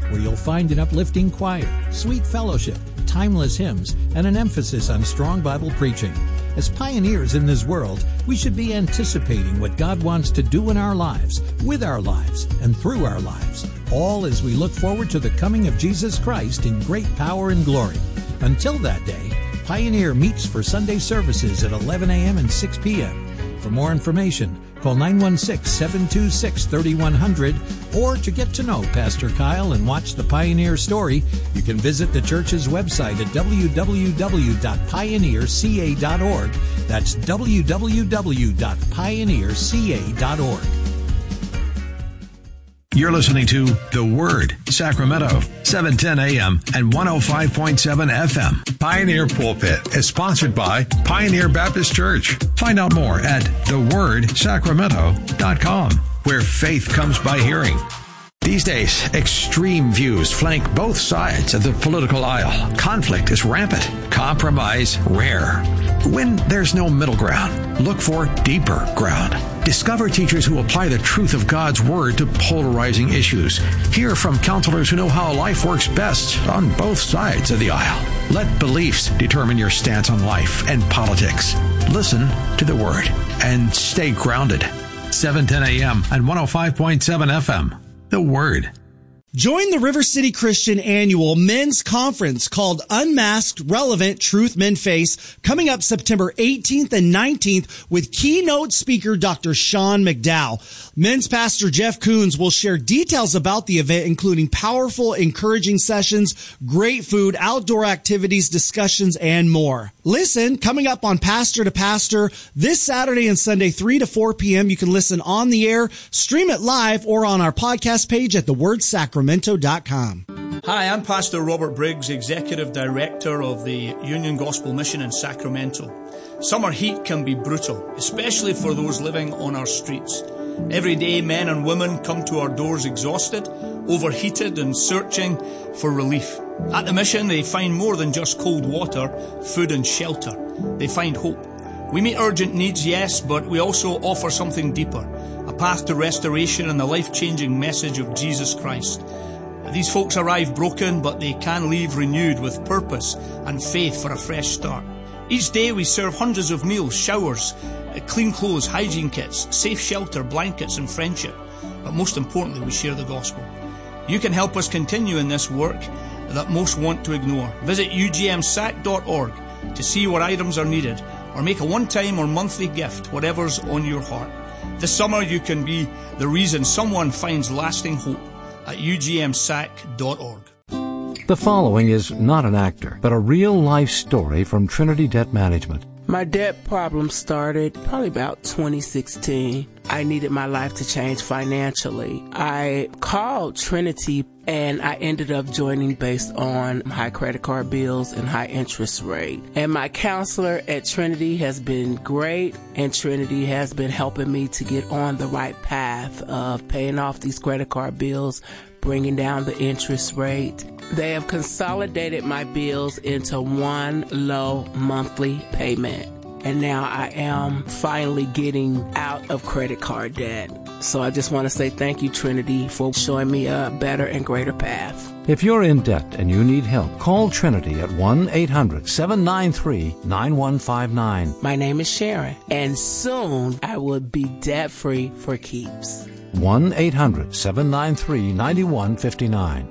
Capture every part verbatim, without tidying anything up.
where you'll find an uplifting choir, sweet fellowship, timeless hymns, and an emphasis on strong Bible preaching. As pioneers in this world, we should be anticipating what God wants to do in our lives, with our lives, and through our lives, all as we look forward to the coming of Jesus Christ in great power and glory. Until that day, Pioneer meets for Sunday services at eleven a.m. and six p.m. For more information, call nine one six, seven two six, three one zero zero, or to get to know Pastor Kyle and watch the Pioneer story, you can visit the church's website at w w w dot pioneer c a dot org. That's w w w dot pioneer c a dot org. You're listening to The Word, Sacramento, seven ten a.m. and one oh five point seven F M. Pioneer Pulpit is sponsored by Pioneer Baptist Church. Find out more at the word sacramento dot com, where faith comes by hearing. These days, extreme views flank both sides of the political aisle. Conflict is rampant, compromise rare. When there's no middle ground, look for deeper ground. Discover teachers who apply the truth of God's Word to polarizing issues. Hear from counselors who know how life works best on both sides of the aisle. Let beliefs determine your stance on life and politics. Listen to the Word and stay grounded. seven ten a.m. and one oh five point seven F M. The Word. Join the River City Christian annual men's conference called Unmasked Relevant Truth Men Face, coming up September eighteenth and nineteenth with keynote speaker Doctor Sean McDowell. Men's pastor Jeff Koons will share details about the event, including powerful, encouraging sessions, great food, outdoor activities, discussions, and more. Listen, coming up on Pastor to Pastor this Saturday and Sunday, three to four p.m. You can listen on the air, stream it live, or on our podcast page at the word sacramento dot com. Hi, I'm Pastor Robert Briggs, Executive Director of the Union Gospel Mission in Sacramento. Summer heat can be brutal, especially for those living on our streets. Every day, men and women come to our doors exhausted, overheated, and searching for relief. At the mission, they find more than just cold water, food, and shelter. They find hope. We meet urgent needs, yes, but we also offer something deeper, a path to restoration and the life-changing message of Jesus Christ. These folks arrive broken, but they can leave renewed with purpose and faith for a fresh start. Each day we serve hundreds of meals, showers, clean clothes, hygiene kits, safe shelter, blankets, and friendship. But most importantly, we share the gospel. You can help us continue in this work that most want to ignore. Visit u g m sac dot org to see what items are needed, or make a one-time or monthly gift, whatever's on your heart. This summer you can be the reason someone finds lasting hope at u g m sac dot org. The following is not an actor, but a real-life story from Trinity Debt Management. My debt problem started probably about twenty sixteen. I needed my life to change financially. I called Trinity and I ended up joining based on high credit card bills and high interest rate. And my counselor at Trinity has been great, and Trinity has been helping me to get on the right path of paying off these credit card bills, bringing down the interest rate. They have consolidated my bills into one low monthly payment. And now I am finally getting out of credit card debt. So I just want to say thank you, Trinity, for showing me a better and greater path. If you're in debt and you need help, call Trinity at one eight hundred seven nine three nine one five nine. My name is Sharon, and soon I will be debt-free for keeps. one eight hundred seven nine three nine one five nine.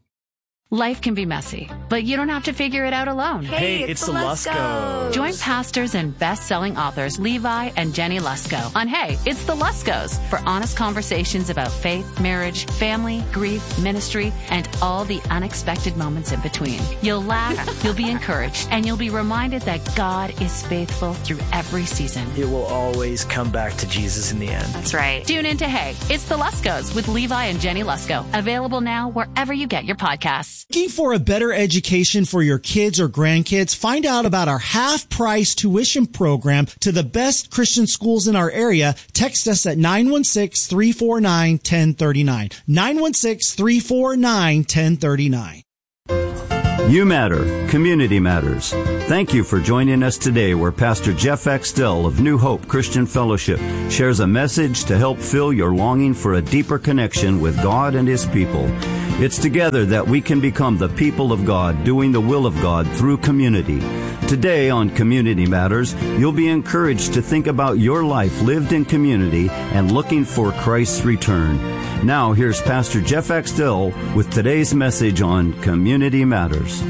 Life can be messy, but you don't have to figure it out alone. Hey, it's, it's the Luskos. Join pastors and best-selling authors Levi and Jenny Lusko on Hey, It's the Luskos for honest conversations about faith, marriage, family, grief, ministry, and all the unexpected moments in between. You'll laugh, you'll be encouraged, and you'll be reminded that God is faithful through every season. It will always come back to Jesus in the end. That's right. Tune in to Hey, It's the Luskos with Levi and Jenny Lusko. Available now wherever you get your podcasts. Looking for a better education for your kids or grandkids? Find out about our half-price tuition program to the best Christian schools in our area. Text us at nine one six, three four nine, one zero three nine. nine one six, three four nine, one zero three nine. You matter. Community matters. Thank you for joining us today where Pastor Jeff Axtell of New Hope Christian Fellowship shares a message to help fill your longing for a deeper connection with God and His people. It's together that we can become the people of God, doing the will of God through community. Today on Community Matters, you'll be encouraged to think about your life lived in community and looking for Christ's return. Now, here's Pastor Jeff Axtell with today's message on Community Matters.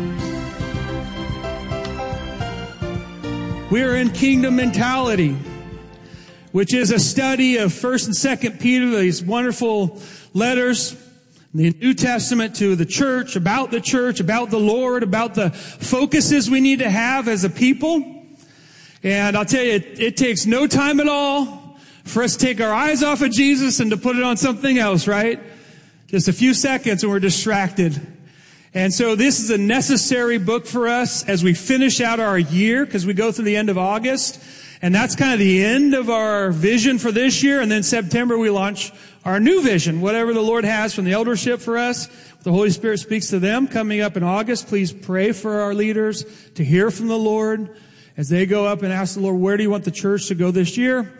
We're in Kingdom Mentality, which is a study of First and Second Peter, these wonderful letters in the New Testament to the church, about the church, about the Lord, about the focuses we need to have as a people. And I'll tell you, it, it takes no time at all for us to take our eyes off of Jesus and to put it on something else, right? Just a few seconds and we're distracted. And so this is a necessary book for us as we finish out our year, because we go through the end of August. And that's kind of the end of our vision for this year. And then September we launch our new vision, whatever the Lord has from the eldership for us. The Holy Spirit speaks to them coming up in August. Please pray for our leaders to hear from the Lord as they go up and ask the Lord, where do you want the church to go this year?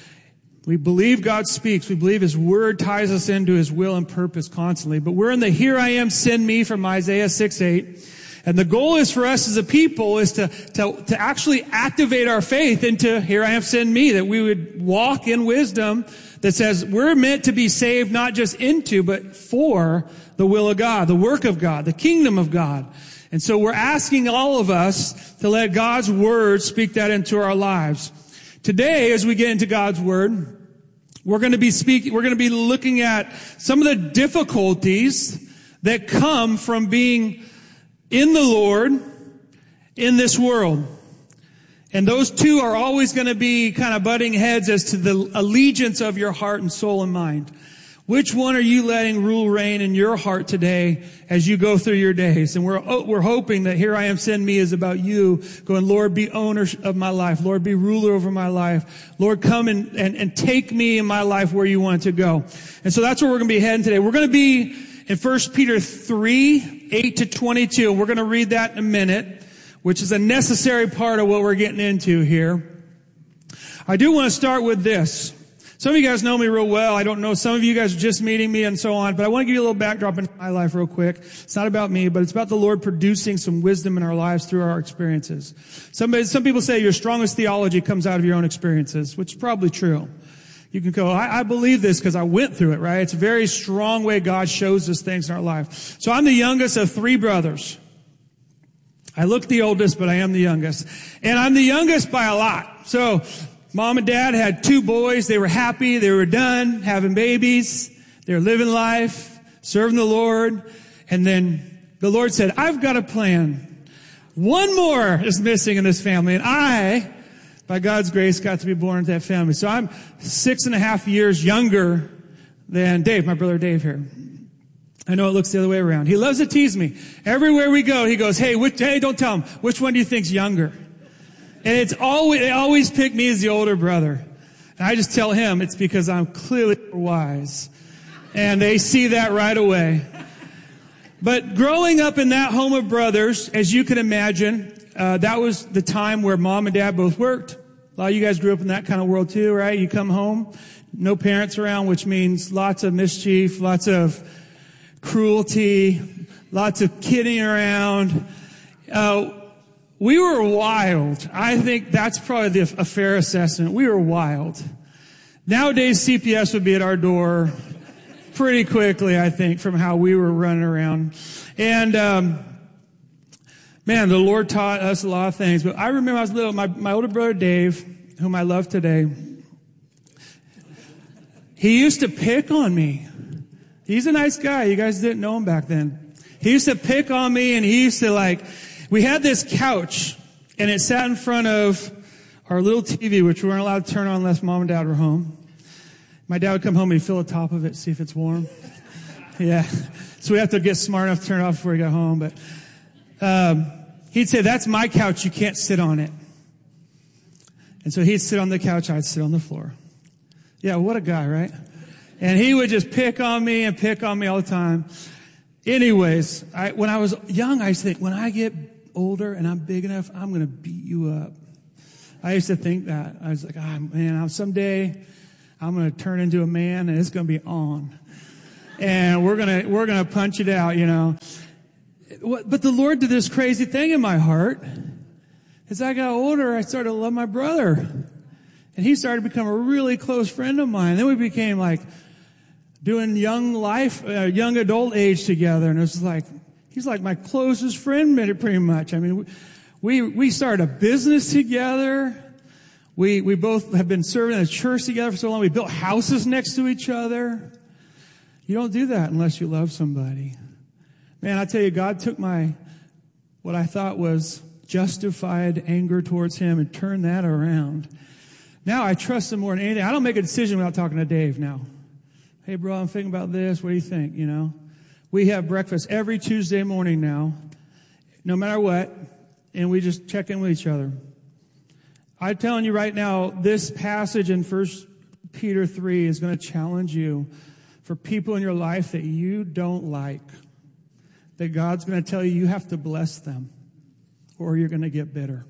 We believe God speaks. We believe His Word ties us into His will and purpose constantly. But we're in the Here I Am, Send Me from Isaiah six eight. And the goal is for us as a people is to, to, to actually activate our faith into Here I Am, Send Me. That we would walk in wisdom that says we're meant to be saved not just into, but for the will of God, the work of God, the kingdom of God. And so we're asking all of us to let God's Word speak that into our lives. Today, as we get into God's Word, we're going to be speaking, we're going to be looking at some of the difficulties that come from being in the Lord in this world. And those two are always going to be kind of butting heads as to the allegiance of your heart and soul and mind. Which one are you letting rule reign in your heart today as you go through your days? And we're we're hoping that Here I Am, Send Me is about you going, Lord, be owner of my life. Lord, be ruler over my life. Lord, come and, and, and take me in my life where you want it to go. And so that's where we're going to be heading today. We're going to be in First Peter three, eight to twenty-two. And we're going to read that in a minute, which is a necessary part of what we're getting into here. I do want to start with this. Some of you guys know me real well. I don't know. Some of you guys are just meeting me and so on. But I want to give you a little backdrop into my life real quick. It's not about me, but it's about the Lord producing some wisdom in our lives through our experiences. Somebody, some people say your strongest theology comes out of your own experiences, which is probably true. You can go, I, I believe this because I went through it, right? It's a very strong way God shows us things in our life. So I'm the youngest of three brothers. I look the oldest, but I am the youngest. And I'm the youngest by a lot. So Mom and Dad had two boys. They were happy. They were done having babies. They were living life, serving the Lord. And then the Lord said, I've got a plan. One more is missing in this family. And I, by God's grace, got to be born into that family. So I'm six and a half years younger than Dave, my brother Dave here. I know it looks the other way around. He loves to tease me. Everywhere we go, he goes, hey, which, hey, don't tell him. Which one do you think's younger? And it's always, they always pick me as the older brother. And I just tell him it's because I'm clearly wise. And they see that right away. But growing up in that home of brothers, as you can imagine, uh, that was the time where Mom and Dad both worked. A lot of you guys grew up in that kind of world too, right? You come home, no parents around, which means lots of mischief, lots of cruelty, lots of kidding around. Uh, We were wild. I think that's probably the, a fair assessment. We were wild. Nowadays, C P S would be at our door pretty quickly, I think, from how we were running around. And, um, man, the Lord taught us a lot of things. But I remember I was little, my, my older brother Dave, whom I love today, he used to pick on me. He's a nice guy. You guys didn't know him back then. He used to pick on me, and he used to like... We had this couch, and it sat in front of our little T V, which we weren't allowed to turn on unless Mom and Dad were home. My dad would come home and he'd fill the top of it, see if it's warm. Yeah. So we have to get smart enough to turn it off before we got home. But um, he'd say, that's my couch. You can't sit on it. And so he'd sit on the couch. I'd sit on the floor. Yeah, what a guy, right? And he would just pick on me and pick on me all the time. Anyways, I, when I was young, I used to think, when I get older and I'm big enough, I'm going to beat you up. I used to think that. I was like, ah, oh, man, I'm, someday I'm going to turn into a man and it's going to be on. And we're going to, we're going to punch it out, you know. But the Lord did this crazy thing in my heart. As I got older, I started to love my brother. And he started to become a really close friend of mine. Then we became like doing young life, uh, young adult age together. And it was like, he's like my closest friend pretty much. I mean, we, we started a business together. We, we both have been serving in the church together for so long. We built houses next to each other. You don't do that unless you love somebody. Man, I tell you, God took my, what I thought was justified anger towards him and turned that around. Now I trust him more than anything. I don't make a decision without talking to Dave now. Hey, bro, I'm thinking about this. What do you think? You know, we have breakfast every Tuesday morning now, no matter what, and we just check in with each other. I'm telling you right now, this passage in First Peter three is going to challenge you for people in your life that you don't like, that God's going to tell you you have to bless them or you're going to get bitter.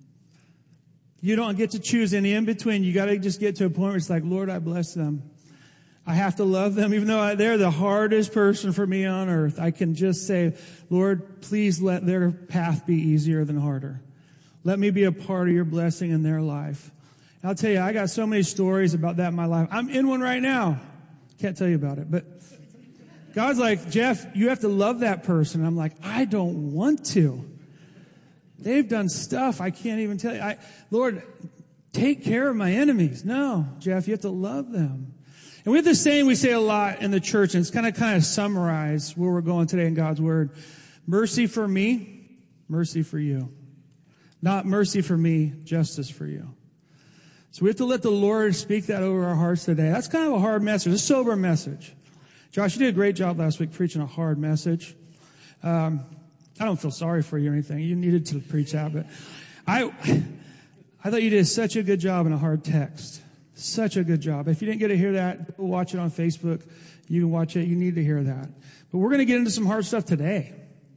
You don't get to choose any in between. You got to just get to a point where it's like, Lord, I bless them. I have to love them, even though they're the hardest person for me on earth. I can just say, Lord, please let their path be easier than harder. Let me be a part of your blessing in their life. And I'll tell you, I got so many stories about that in my life. I'm in one right now. Can't tell you about it, but God's like, Jeff, you have to love that person. I'm like, I don't want to. They've done stuff I can't even tell you. I, Lord, take care of my enemies. No, Jeff, you have to love them. And we have this saying we say a lot in the church, and it's kind of kind of summarize where we're going today in God's Word. Mercy for me, mercy for you. Not mercy for me, justice for you. So we have to let the Lord speak that over our hearts today. That's kind of a hard message, a sober message. Josh, you did a great job last week preaching a hard message. Um, I don't feel sorry for you or anything. You needed to preach that, but I, I thought you did such a good job in a hard text. Such a good job. If you didn't get to hear that, go watch it on Facebook. You can watch it. You need to hear that. But we're going to get into some hard stuff today.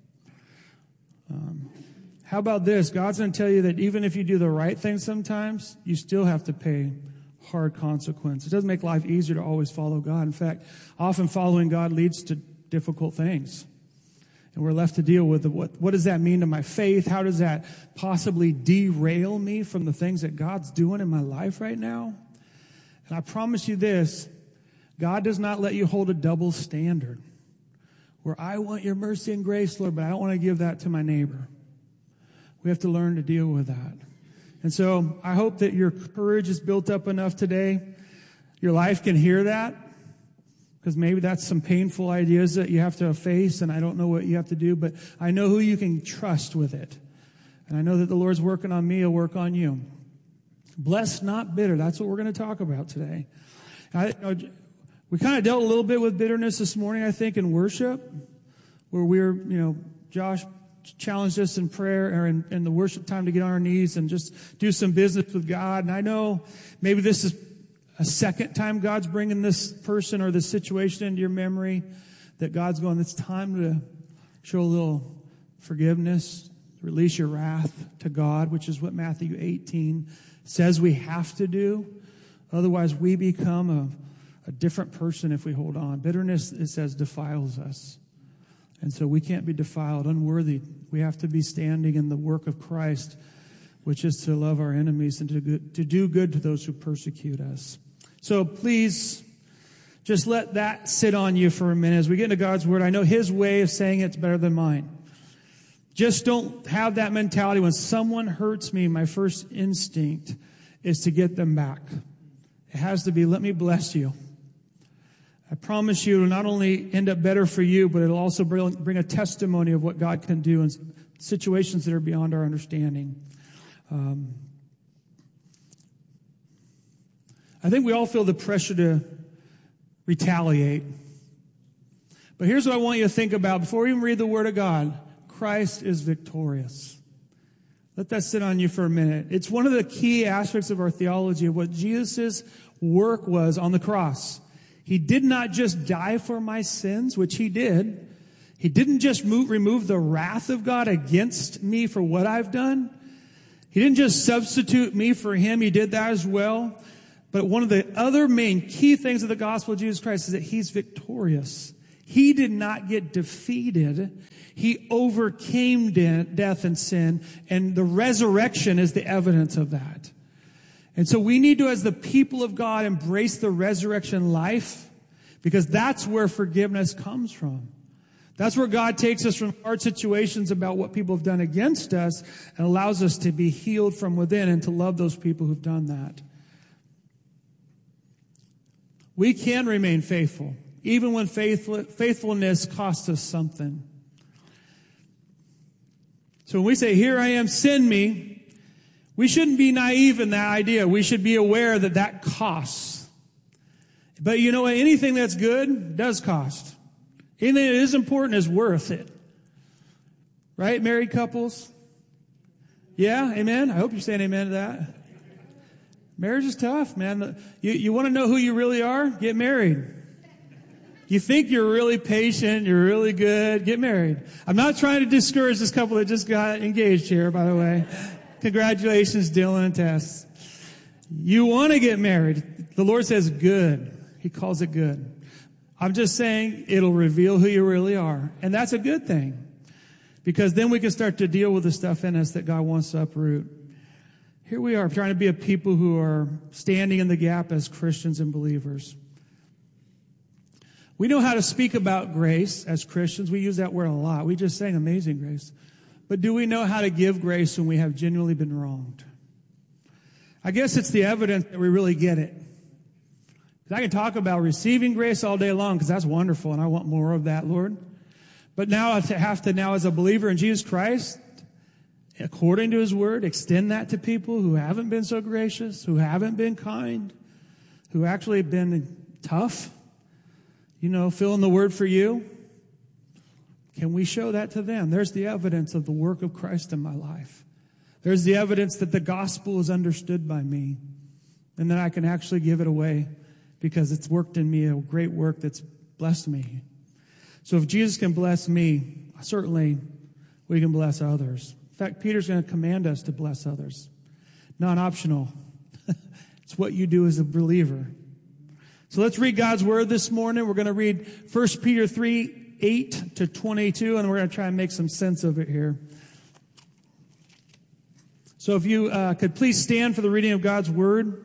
Um, how about this? God's going to tell you that even if you do the right thing sometimes, you still have to pay hard consequences. It doesn't make life easier to always follow God. In fact, often following God leads to difficult things. And we're left to deal with the, what, what does that mean to my faith? How does that possibly derail me from the things that God's doing in my life right now? And I promise you this, God does not let you hold a double standard where I want your mercy and grace, Lord, but I don't want to give that to my neighbor. We have to learn to deal with that. And so I hope that your courage is built up enough today. Your life can hear that, because maybe that's some painful ideas that you have to face, and I don't know what you have to do, but I know who you can trust with it. And I know that the Lord's working on me, he'll work on you. Blessed, not bitter. That's what we're going to talk about today. I, you know, we kind of dealt a little bit with bitterness this morning, I think, in worship, where we were, you know, Josh challenged us in prayer or in, in the worship time to get on our knees and just do some business with God. And I know maybe this is a second time God's bringing this person or this situation into your memory, that God's going, it's time to show a little forgiveness, release your wrath to God, which is what Matthew eighteen says we have to do. Otherwise, we become a, a different person if we hold on. Bitterness, it says, defiles us. And so we can't be defiled, unworthy. We have to be standing in the work of Christ, which is to love our enemies and to, good, to do good to those who persecute us. So please, just let that sit on you for a minute as we get into God's Word. I know His way of saying it's better than mine. Just don't have that mentality. When someone hurts me, my first instinct is to get them back. It has to be, let me bless you. I promise you, it'll not only end up better for you, but it'll also bring, bring a testimony of what God can do in situations that are beyond our understanding. Um, I think we all feel the pressure to retaliate. But here's what I want you to think about. Before we even read the Word of God, Christ is victorious. Let that sit on you for a minute. It's one of the key aspects of our theology of what Jesus' work was on the cross. He did not just die for my sins, which He did. He didn't just move, remove the wrath of God against me for what I've done. He didn't just substitute me for him. He did that as well. But one of the other main key things of the gospel of Jesus Christ is that he's victorious. He did not get defeated. He overcame de- death and sin, and the resurrection is the evidence of that. And so we need to, as the people of God, embrace the resurrection life, because that's where forgiveness comes from. That's where God takes us from hard situations about what people have done against us and allows us to be healed from within and to love those people who've done that. We can remain faithful, even when faithful, faithfulness costs us something. So when we say, here I am, send me, we shouldn't be naive in that idea. We should be aware that that costs. But you know what? Anything that's good does cost. Anything that is important is worth it. Right, married couples? Yeah, amen? I hope you're saying amen to that. Marriage is tough, man. You, you want to know who you really are? Get married. You think you're really patient, you're really good, get married. I'm not trying to discourage this couple that just got engaged here, by the way. Congratulations, Dylan and Tess. You want to get married. The Lord says good. He calls it good. I'm just saying it'll reveal who you really are. And that's a good thing. Because then we can start to deal with the stuff in us that God wants to uproot. Here we are trying to be a people who are standing in the gap as Christians and believers. We know how to speak about grace as Christians. We use that word a lot. We just sang Amazing Grace. But do we know how to give grace when we have genuinely been wronged? I guess it's the evidence that we really get it. I can talk about receiving grace all day long because that's wonderful and I want more of that, Lord. But now I have to now as a believer in Jesus Christ, according to his word, extend that to people who haven't been so gracious, who haven't been kind, who actually have been tough, you know, filling the word for you. Can we show that to them? There's the evidence of the work of Christ in my life. There's the evidence that the gospel is understood by me and that I can actually give it away because it's worked in me, a great work that's blessed me. So if Jesus can bless me, certainly we can bless others. In fact, Peter's going to command us to bless others. Non-optional. It's what you do as a believer. So let's read God's word this morning. We're going to read First Peter three, eight to twenty-two, and we're going to try and make some sense of it here. So if you uh, could please stand for the reading of God's word.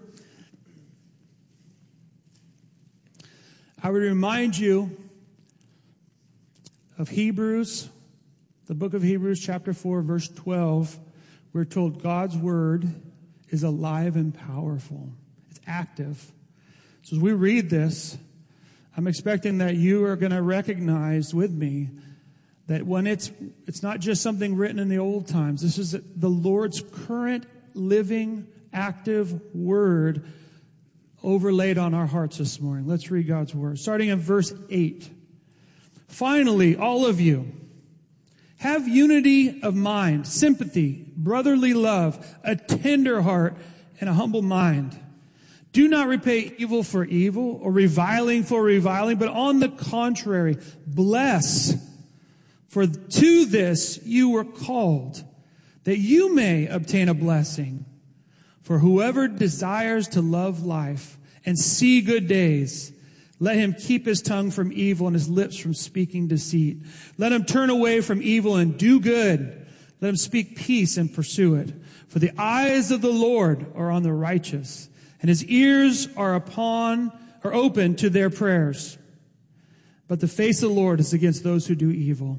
I would remind you of Hebrews, the book of Hebrews, chapter four, verse twelve. We're told God's word is alive and powerful. It's active. So as we read this, I'm expecting that you are going to recognize with me that when it's it's not just something written in the old times. This is the Lord's current, living, active word overlaid on our hearts this morning. Let's read God's word. Starting in verse eight. Finally, all of you, have unity of mind, sympathy, brotherly love, a tender heart, and a humble mind. Do not repay evil for evil or reviling for reviling, but on the contrary, bless. For to this you were called, that you may obtain a blessing. For whoever desires to love life and see good days, let him keep his tongue from evil and his lips from speaking deceit. Let him turn away from evil and do good. Let him speak peace and pursue it. For the eyes of the Lord are on the righteous, and his ears are upon or open to their prayers. But the face of the Lord is against those who do evil.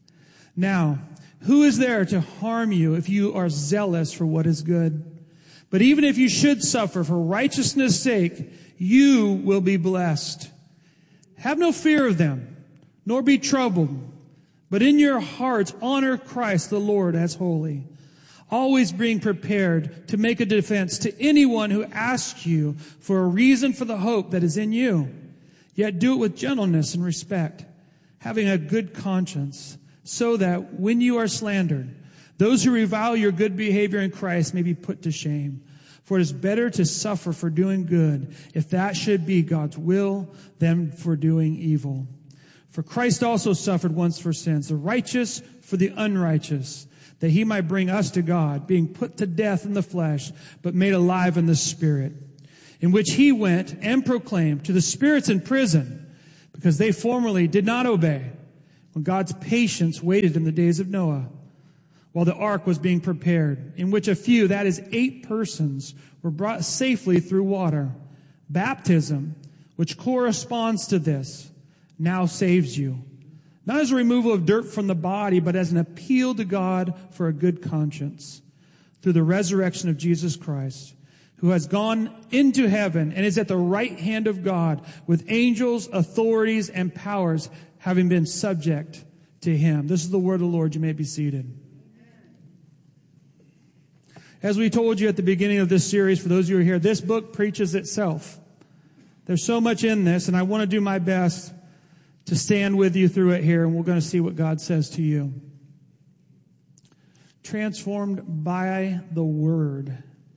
Now, who is there to harm you if you are zealous for what is good? But even if you should suffer for righteousness' sake, you will be blessed. Have no fear of them, nor be troubled, but in your hearts honor Christ the Lord as holy, always being prepared to make a defense to anyone who asks you for a reason for the hope that is in you. Yet do it with gentleness and respect, having a good conscience, so that when you are slandered, those who revile your good behavior in Christ may be put to shame. For it is better to suffer for doing good, if that should be God's will, than for doing evil. For Christ also suffered once for sins, the righteous for the unrighteous, that he might bring us to God, being put to death in the flesh, but made alive in the Spirit, in which he went and proclaimed to the spirits in prison, because they formerly did not obey, when God's patience waited in the days of Noah, while the ark was being prepared, in which a few, that is eight persons, were brought safely through water. Baptism, which corresponds to this, now saves you, not as a removal of dirt from the body, but as an appeal to God for a good conscience, through the resurrection of Jesus Christ, who has gone into heaven and is at the right hand of God, with angels, authorities, and powers having been subject to him. This is the word of the Lord. You may be seated. As we told you at the beginning of this series, for those of you who are here, this book preaches itself. There's so much in this, and I want to do my best to stand with you through it here, and we're going to see what God says to you. Transformed by the Word.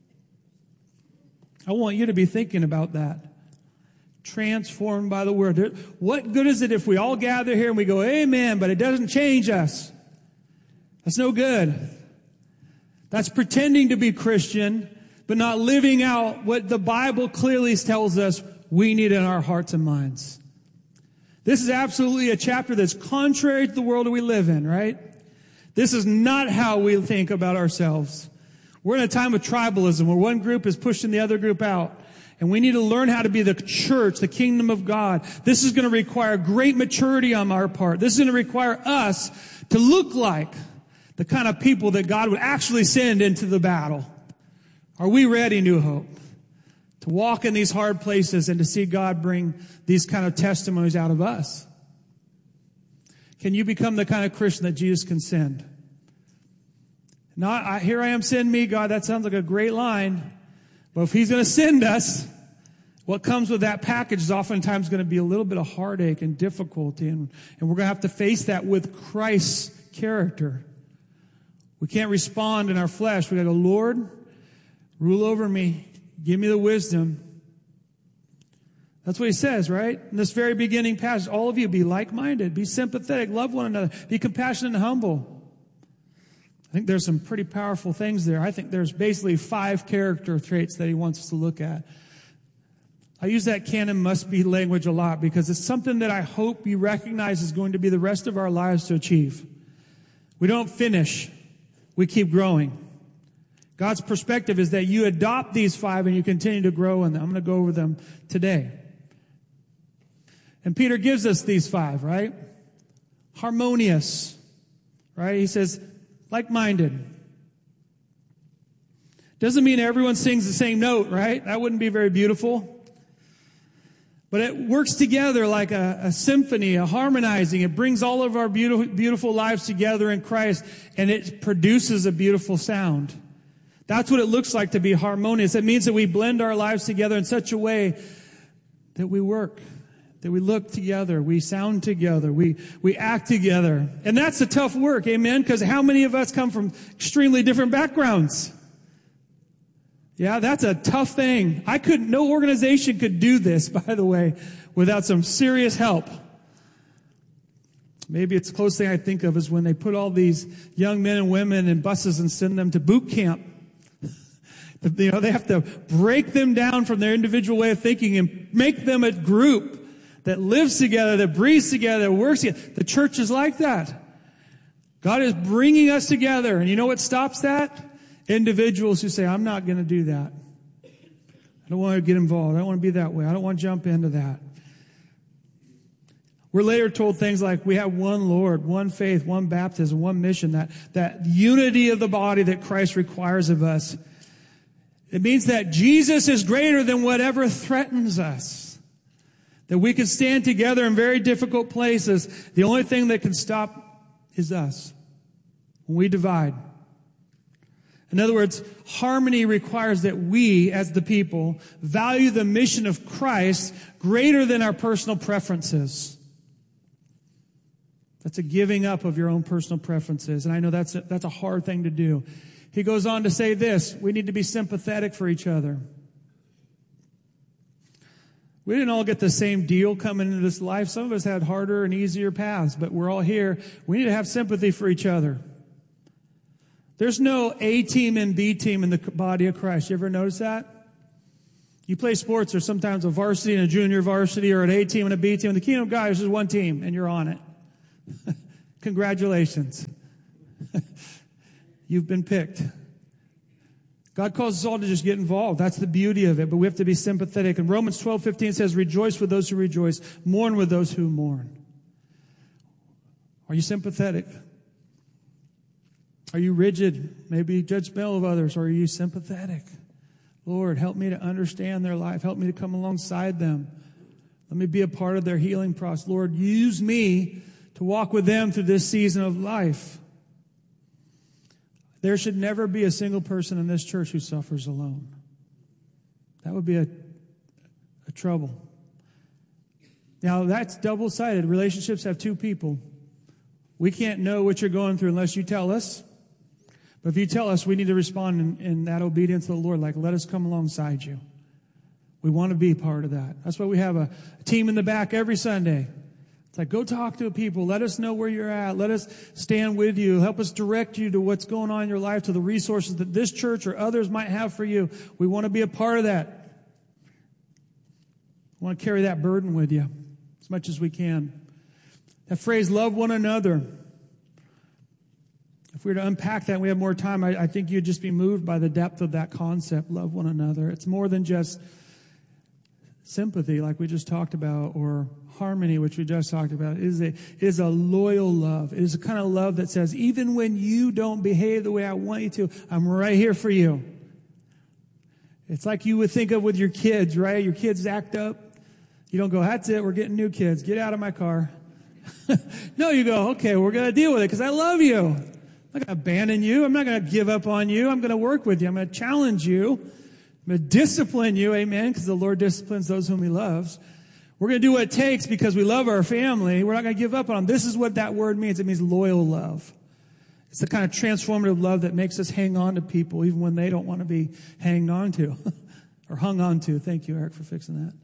I want you to be thinking about that. Transformed by the Word. What good is it if we all gather here and we go, amen, but it doesn't change us? That's no good. That's pretending to be Christian, but not living out what the Bible clearly tells us we need in our hearts and minds. This is absolutely a chapter that's contrary to the world that we live in, right? This is not how we think about ourselves. We're in a time of tribalism where one group is pushing the other group out. And we need to learn how to be the church, the kingdom of God. This is going to require great maturity on our part. This is going to require us to look like the kind of people that God would actually send into the battle. Are we ready, New Hope, to walk in these hard places and to see God bring these kind of testimonies out of us? Can you become the kind of Christian that Jesus can send? Not, I, here I am, send me, God. That sounds like a great line. But if he's going to send us, what comes with that package is oftentimes going to be a little bit of heartache and difficulty. And, and we're going to have to face that with Christ's character. We can't respond in our flesh. We got to go, Lord, rule over me. Give me the wisdom. That's what he says, right? In this very beginning passage, all of you be like-minded, be sympathetic, love one another, be compassionate and humble. I think there's some pretty powerful things there. I think there's basically five character traits that he wants us to look at. I use that canon must be language a lot because it's something that I hope you recognize is going to be the rest of our lives to achieve. We don't finish. We keep growing. God's perspective is that you adopt these five and you continue to grow in them. I'm going to go over them today. And Peter gives us these five, right? Harmonious, right? He says, like-minded. Doesn't mean everyone sings the same note, right? That wouldn't be very beautiful. But it works together like a, a symphony, a harmonizing. It brings all of our beautiful, beautiful lives together in Christ, and it produces a beautiful sound. That's what it looks like to be harmonious. It means that we blend our lives together in such a way that we work, that we look together, we sound together, we, we act together. And that's a tough work, amen? Because how many of us come from extremely different backgrounds? Yeah, that's a tough thing. I couldn't, no organization could do this, by the way, without some serious help. Maybe it's the closest thing I think of is when they put all these young men and women in buses and send them to boot camp. You know, they have to break them down from their individual way of thinking and make them a group that lives together, that breathes together, that works together. The church is like that. God is bringing us together. And you know what stops that? Individuals who say, I'm not going to do that. I don't want to get involved. I don't want to be that way. I don't want to jump into that. We're later told things like we have one Lord, one faith, one baptism, one mission, that, that unity of the body that Christ requires of us. It means that Jesus is greater than whatever threatens us. That we can stand together in very difficult places. The only thing that can stop is us. When we divide. In other words, harmony requires that we, as the people, value the mission of Christ greater than our personal preferences. That's a giving up of your own personal preferences. And I know that's a, that's a hard thing to do. He goes on to say this, we need to be sympathetic for each other. We didn't all get the same deal coming into this life. Some of us had harder and easier paths, but we're all here. We need to have sympathy for each other. There's no A team and B team in the body of Christ. You ever notice that? You play sports, there's sometimes a varsity and a junior varsity, or an A team and a B team. In the kingdom of God, there's just one team, and you're on it. Congratulations. You've been picked. God calls us all to just get involved. That's the beauty of it, but we have to be sympathetic. And Romans twelve fifteen says, rejoice with those who rejoice, mourn with those who mourn. Are you sympathetic? Are you rigid, maybe judgmental of others, or are you sympathetic? Lord, help me to understand their life. Help me to come alongside them. Let me be a part of their healing process. Lord, use me to walk with them through this season of life. There should never be a single person in this church who suffers alone. That would be a, a trouble. Now, that's double-sided. Relationships have two people. We can't know what you're going through unless you tell us. But if you tell us, we need to respond in, in that obedience to the Lord, like, let us come alongside you. We want to be part of that. That's why we have a team in the back every Sunday. It's like, go talk to people. Let us know where you're at. Let us stand with you. Help us direct you to what's going on in your life, to the resources that this church or others might have for you. We want to be a part of that. We want to carry that burden with you as much as we can. That phrase, love one another. If we were to unpack that and we have more time, I, I think you'd just be moved by the depth of that concept, love one another. It's more than just sympathy, like we just talked about, or harmony, which we just talked about. It is a, it is a loyal love. It is a kind of love that says, even when you don't behave the way I want you to, I'm right here for you. It's like you would think of with your kids, right? Your kids act up. You don't go, that's it, we're getting new kids. Get out of my car. No, you go, okay, we're going to deal with it because I love you. I'm not going to abandon you. I'm not going to give up on you. I'm going to work with you. I'm going to challenge you. I'm going to discipline you, amen, because the Lord disciplines those whom he loves. We're going to do what it takes because we love our family. We're not going to give up on them. This is what that word means. It means loyal love. It's the kind of transformative love that makes us hang on to people even when they don't want to be hanged on to or hung on to. Thank you, Eric, for fixing that.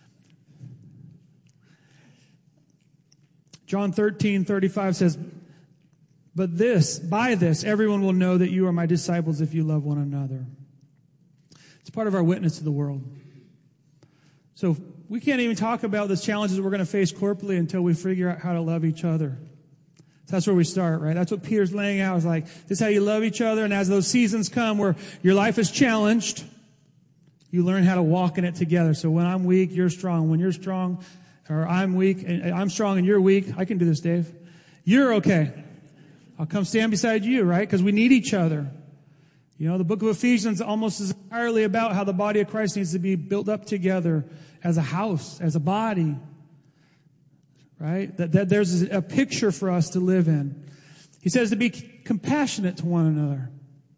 John thirteen thirty-five says, but this, by this, everyone will know that you are my disciples if you love one another. It's part of our witness to the world. So we can't even talk about the challenges we're going to face corporately until we figure out how to love each other. So that's where we start, right? That's what Peter's laying out. Is like, this is how you love each other. And as those seasons come where your life is challenged, you learn how to walk in it together. So when I'm weak, you're strong. When you're strong, or I'm weak, and I'm strong and you're weak. I can do this, Dave. You're okay. I'll come stand beside you, right? Because we need each other. You know, the book of Ephesians almost is entirely about how the body of Christ needs to be built up together as a house, as a body, right? That, that there's a picture for us to live in. He says to be compassionate to one another.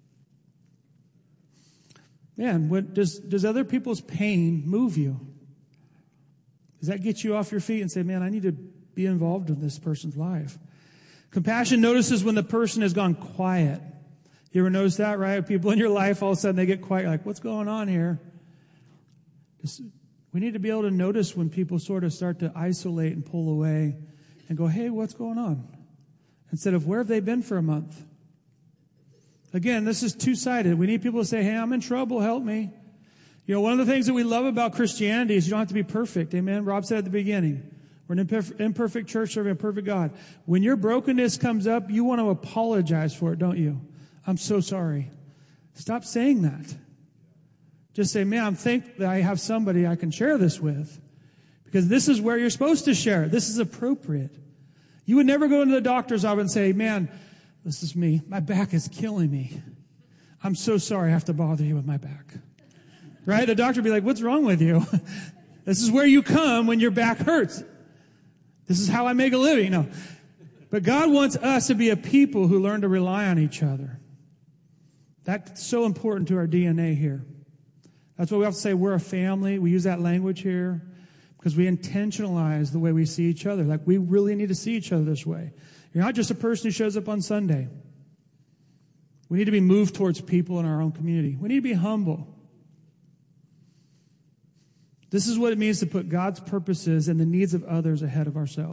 Man, what, does, does other people's pain move you? Does that get you off your feet and say, man, I need to be involved in this person's life? Compassion notices when the person has gone quiet. You ever notice that, right? People in your life, all of a sudden they get quiet. Like, what's going on here? Just, we need to be able to notice when people sort of start to isolate and pull away and go, hey, what's going on? Instead of, where have they been for a month? Again, this is two-sided. We need people to say, hey, I'm in trouble, help me. You know, one of the things that we love about Christianity is you don't have to be perfect. Amen? Rob said at the beginning, we're an imperfect, imperfect church serving a perfect God. When your brokenness comes up, you want to apologize for it, don't you? I'm so sorry. Stop saying that. Just say, man, I'm thankful that I have somebody I can share this with. Because this is where you're supposed to share it. This is appropriate. You would never go into the doctor's office and say, man, this is me. My back is killing me. I'm so sorry I have to bother you with my back. Right? The doctor would be like, what's wrong with you? This is where you come when your back hurts. This is how I make a living. No. But God wants us to be a people who learn to rely on each other. That's so important to our D N A here. That's why we have to say we're a family. We use that language here because we intentionalize the way we see each other. Like, we really need to see each other this way. You're not just a person who shows up on Sunday. We need to be moved towards people in our own community. We need to be humble. This is what it means to put God's purposes and the needs of others ahead of ourselves.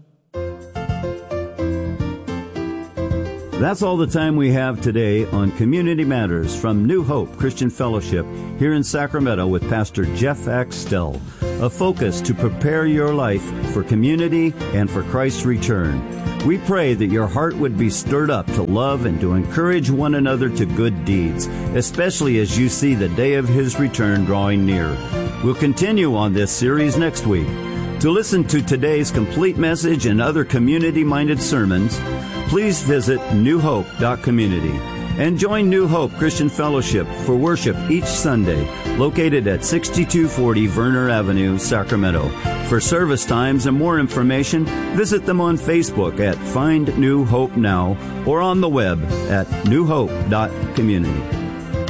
That's all the time we have today on Community Matters from New Hope Christian Fellowship here in Sacramento with Pastor Jeff Axtell. A focus to prepare your life for community and for Christ's return. We pray that your heart would be stirred up to love and to encourage one another to good deeds, especially as you see the day of His return drawing near. We'll continue on this series next week. To listen to today's complete message and other community-minded sermons, please visit new hope dot community and join New Hope Christian Fellowship for worship each Sunday, located at sixty-two forty Verner Avenue, Sacramento. For service times and more information, visit them on Facebook at Find New Hope Now or on the web at new hope dot community.